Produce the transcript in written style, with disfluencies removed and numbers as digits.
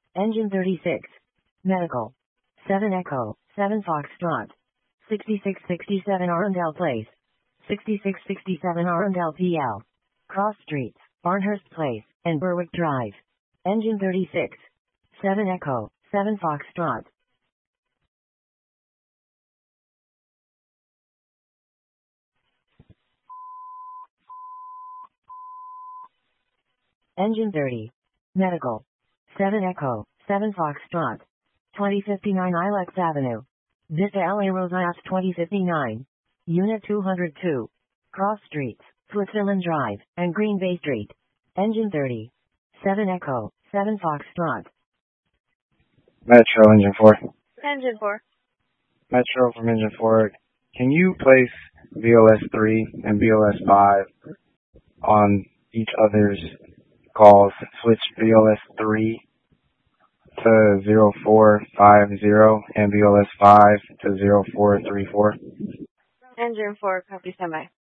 Engine 36. Medical. 7 Echo, 7 Foxtrot. 6667 Arundel Place. 6667 Arundel PL. Cross Streets, Barnhurst Place, and Berwick Drive. Engine 36. 7 Echo, 7 Foxtrot. Engine 30. Medical. 7 Echo, 7 Foxtrot. 2059 Ilex Avenue. Vista LA Rosas 2059. Unit 202. Cross Streets, Switzerland Drive, and Green Bay Street. Engine 30. 7 Echo, 7 Foxtrot. Metro Engine 4. Engine 4. Metro from Engine 4. Can you place BLS 3 and BLS 5 on each other's calls? Switch BLS 3 to 0450 and BLS 5 to 0434. Engine 4, copy standby.